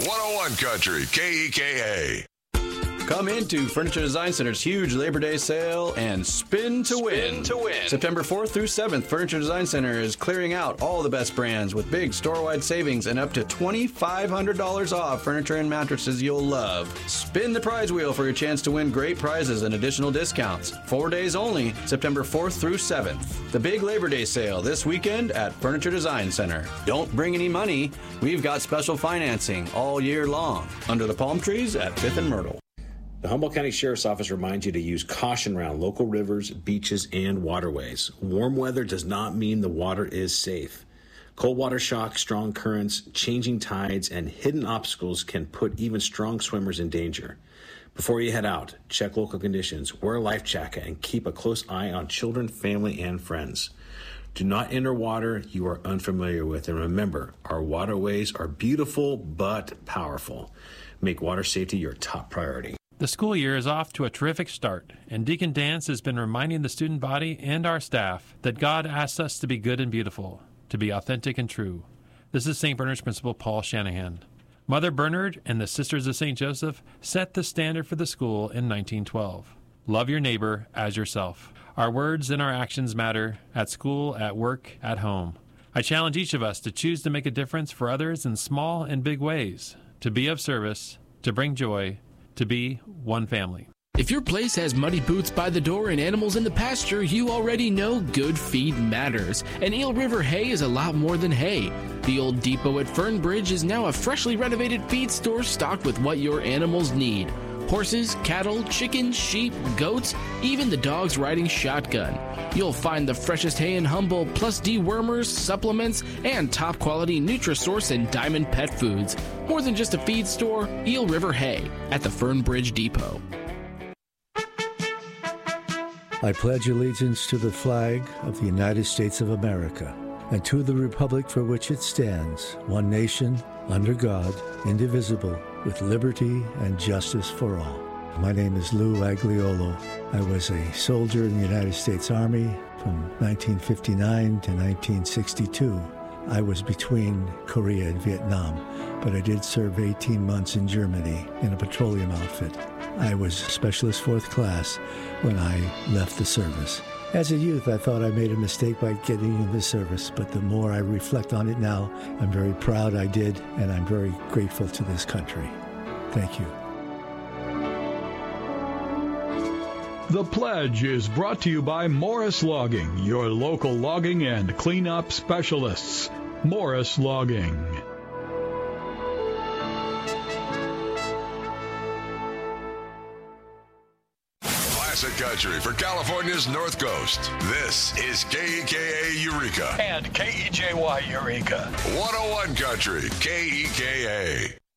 101 Country, KEKA. Come into Furniture Design Center's huge Labor Day sale and spin to win. September 4th through 7th, Furniture Design Center is clearing out all the best brands with big store-wide savings and up to $2,500 off furniture and mattresses you'll love. Spin the prize wheel for your chance to win great prizes and additional discounts. 4 days only, September 4th through 7th. The big Labor Day sale this weekend at Furniture Design Center. Don't bring any money. We've got special financing all year long under the palm trees at 5th and Myrtle. The Humboldt County Sheriff's Office reminds you to use caution around local rivers, beaches, and waterways. Warm weather does not mean the water is safe. Cold water shock, strong currents, changing tides, and hidden obstacles can put even strong swimmers in danger. Before you head out, check local conditions, wear a life jacket, and keep a close eye on children, family, and friends. Do not enter water you are unfamiliar with, and remember, our waterways are beautiful but powerful. Make water safety your top priority. The school year is off to a terrific start, and Deacon Dance has been reminding the student body and our staff that God asks us to be good and beautiful, to be authentic and true. This is St. Bernard's Principal Paul Shanahan. Mother Bernard and the Sisters of St. Joseph set the standard for the school in 1912. Love your neighbor as yourself. Our words and our actions matter at school, at work, at home. I challenge each of us to choose to make a difference for others in small and big ways, to be of service, to bring joy, to be one family. If your place has muddy boots by the door and animals in the pasture, you already know good feed matters. And Eel River Hay is a lot more than hay. The old depot at Fernbridge is now a freshly renovated feed store stocked with what your animals need. Horses, cattle, chickens, sheep, goats, even the dogs riding shotgun. You'll find the freshest hay in Humboldt, plus dewormers, supplements, and top-quality Nutrisource and Diamond Pet Foods. More than just a feed store, Eel River Hay at the Fernbridge Depot. I pledge allegiance to the flag of the United States of America and to the republic for which it stands, one nation, under God, indivisible, with liberty and justice for all. My name is Lou Agliolo. I was a soldier in the United States Army from 1959 to 1962. I was between Korea and Vietnam, but I did serve 18 months in Germany in a petroleum outfit. I was Specialist 4th Class when I left the service. As a youth, I thought I made a mistake by getting into the service, but the more I reflect on it now, I'm very proud I did, and I'm very grateful to this country. Thank you. The Pledge is brought to you by Morris Logging, your local logging and cleanup specialists. Morris Logging. Classic Country for California's North Coast. This is KEKA Eureka. And KEJY Eureka. 101 Country, KEKA.